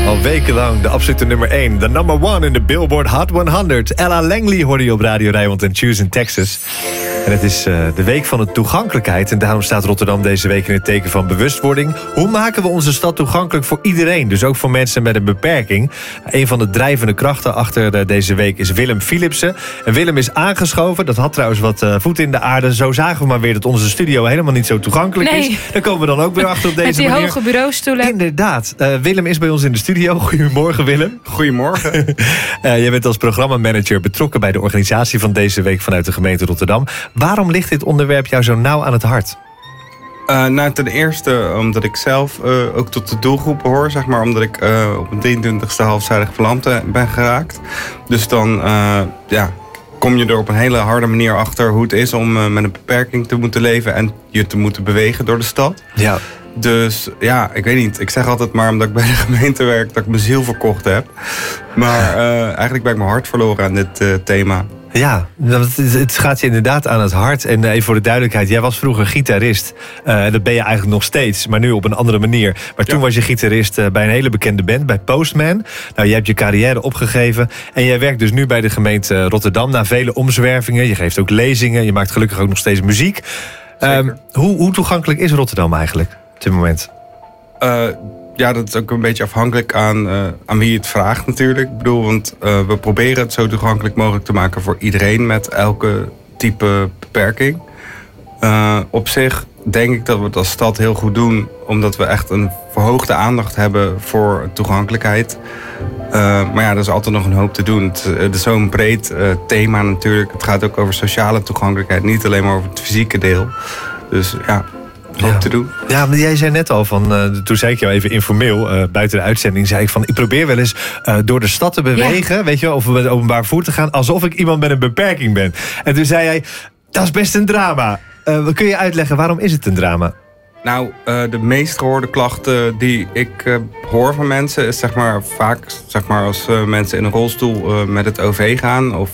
Al wekenlang de absolute nummer 1. De number 1 in de Billboard Hot 100. Ella Langley hoorde je op Radio Rijnmond en Choose in Texas. En het is de week van de toegankelijkheid. En daarom staat Rotterdam deze week in het teken van bewustwording. Hoe maken we onze stad toegankelijk voor iedereen? Dus ook voor mensen met een beperking. Een van de drijvende krachten achter deze week is Willem Philipsen. En Willem is aangeschoven. Dat had trouwens wat voet in de aarde. Zo zagen we maar weer dat onze studio helemaal niet zo toegankelijk is. Daar komen we dan ook weer achter op deze manier. Met die hoge bureaustoelen. Inderdaad. Willem is bij ons in de studio. Goedemorgen, Willem. Goedemorgen. Jij bent als programmamanager betrokken bij de organisatie van deze week vanuit de gemeente Rotterdam. Waarom ligt dit onderwerp jou zo nauw aan het hart? Ten eerste omdat ik zelf ook tot de doelgroep hoor, zeg maar, omdat ik op mijn 23e halfzijdig verlamd ben geraakt. Dus dan kom je er op een hele harde manier achter hoe het is om met een beperking te moeten leven en je te moeten bewegen door de stad. Ja. Dus ja, ik weet niet. Ik zeg altijd maar omdat ik bij de gemeente werk dat ik mijn ziel verkocht heb. Maar eigenlijk ben ik mijn hart verloren aan dit thema. Ja, het gaat je inderdaad aan het hart. En even voor de duidelijkheid, jij was vroeger gitarist. Dat ben je eigenlijk nog steeds, maar nu op een andere manier. Maar toen was je gitarist bij een hele bekende band, bij Postman. Nou, je hebt je carrière opgegeven. En jij werkt dus nu bij de gemeente Rotterdam na vele omzwervingen. Je geeft ook lezingen, je maakt gelukkig ook nog steeds muziek. Hoe toegankelijk is Rotterdam eigenlijk op dit moment? Ja, dat is ook een beetje afhankelijk aan wie je het vraagt natuurlijk. Ik bedoel, want we proberen het zo toegankelijk mogelijk te maken voor iedereen met elke type beperking. Op zich denk ik dat we het als stad heel goed doen, omdat we echt een verhoogde aandacht hebben voor toegankelijkheid. Maar ja, er is altijd nog een hoop te doen. Het is zo'n breed thema natuurlijk. Het gaat ook over sociale toegankelijkheid, niet alleen maar over het fysieke deel. Dus ja... te doen. Ja, maar jij zei net al toen zei ik jou even informeel, buiten de uitzending, zei ik van, ik probeer wel eens door de stad te bewegen, weet je, of met openbaar vervoer te gaan, alsof ik iemand met een beperking ben. En toen zei jij, dat is best een drama. Kun je uitleggen, waarom is het een drama? Nou, de meest gehoorde klachten die ik hoor van mensen is vaak als mensen in een rolstoel met het OV gaan of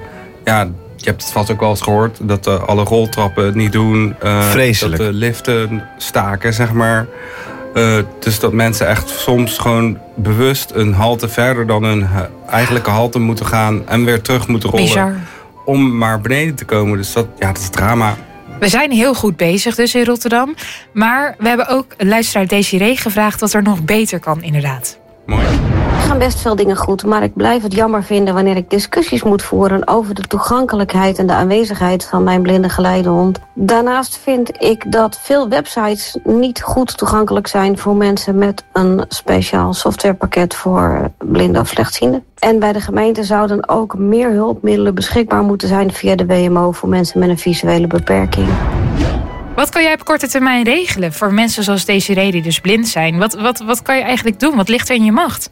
je hebt het vast ook wel eens gehoord dat alle roltrappen het niet doen. Vreselijk. Dat de liften staken, zeg maar. Dus dat mensen echt soms gewoon bewust een halte verder dan hun eigenlijke halte moeten gaan en weer terug moeten rollen. Bizar. Om maar beneden te komen. Dus dat is drama. We zijn heel goed bezig dus in Rotterdam. Maar we hebben ook luisteraar Desiree gevraagd wat er nog beter kan, inderdaad. Mooi. Er gaan best veel dingen goed, maar ik blijf het jammer vinden wanneer ik discussies moet voeren over de toegankelijkheid en de aanwezigheid van mijn blinde geleidehond. Daarnaast vind ik dat veel websites niet goed toegankelijk zijn voor mensen met een speciaal softwarepakket voor blinden of slechtzienden. En bij de gemeente zouden ook meer hulpmiddelen beschikbaar moeten zijn via de WMO voor mensen met een visuele beperking. Wat kan jij op korte termijn regelen voor mensen zoals Desiree die dus blind zijn? Wat kan je eigenlijk doen? Wat ligt er in je macht?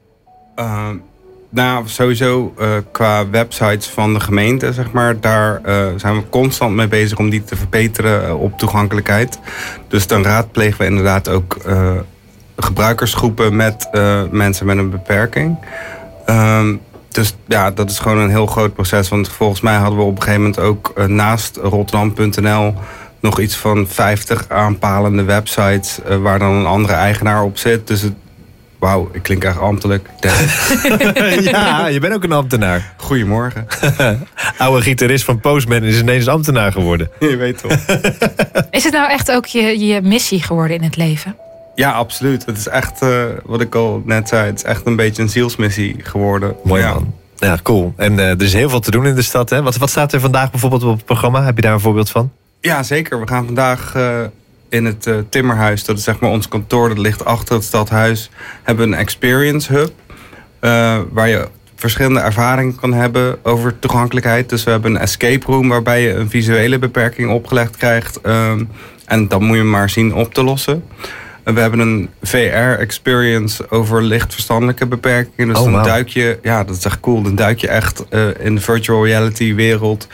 Sowieso qua websites van de gemeente, zeg maar, daar zijn we constant mee bezig om die te verbeteren op toegankelijkheid. Dus dan raadplegen we inderdaad ook gebruikersgroepen met mensen met een beperking. Dus ja, dat is gewoon een heel groot proces. Want volgens mij hadden we op een gegeven moment ook naast Rotterdam.nl nog iets van 50 aanpalende websites waar dan een andere eigenaar op zit. Dus wauw, ik klink echt ambtelijk. Ja, je bent ook een ambtenaar. Goedemorgen. Oude gitarist van Postman is ineens ambtenaar geworden. Je weet toch. Is het nou echt ook je missie geworden in het leven? Ja, absoluut. Het is echt, wat ik al net zei, het is echt een beetje een zielsmissie geworden. Mooi man. Ja, cool. En er is heel veel te doen in de stad, hè? Wat staat er vandaag bijvoorbeeld op het programma? Heb je daar een voorbeeld van? Ja, zeker. We gaan vandaag in het Timmerhuis, dat is zeg maar ons kantoor, dat ligt achter het stadhuis, hebben we een experience hub. Waar je verschillende ervaringen kan hebben over toegankelijkheid. Dus we hebben een escape room waarbij je een visuele beperking opgelegd krijgt. En dan moet je hem maar zien op te lossen. We hebben een VR-experience over lichtverstandelijke beperkingen. Dus dan duik je, ja, dat is echt cool. Dan duik je echt in de virtual reality wereld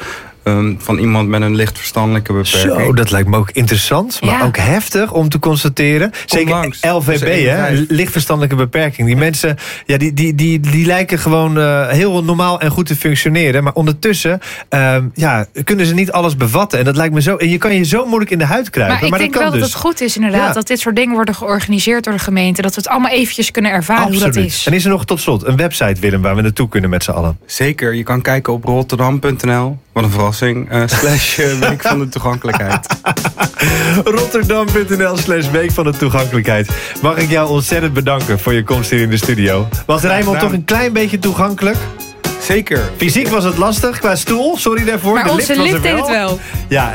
van iemand met een licht verstandelijke beperking. Zo, dat lijkt me ook interessant, maar ook heftig om te constateren. Zeker langs. LVB, hè, licht verstandelijke beperking. Die mensen, ja, die lijken gewoon heel normaal en goed te functioneren. Maar ondertussen kunnen ze niet alles bevatten. En dat lijkt me zo. En je kan je zo moeilijk in de huid kruipen. Maar ik denk wel dat het goed is inderdaad dat dit soort dingen worden georganiseerd door de gemeente. Dat we het allemaal eventjes kunnen ervaren hoe dat is. En is er nog tot slot een website, Willem, waar we naartoe kunnen met z'n allen? Zeker, je kan kijken op rotterdam.nl. Wat een verrassing. /Week van de Toegankelijkheid. Rotterdam.nl/Week van de Toegankelijkheid. Mag ik jou ontzettend bedanken voor je komst hier in de studio. Was Rijnmond toch een klein beetje toegankelijk? Zeker. Fysiek was het lastig qua stoel, sorry daarvoor. Maar de onze lift lift deed het wel. Ja,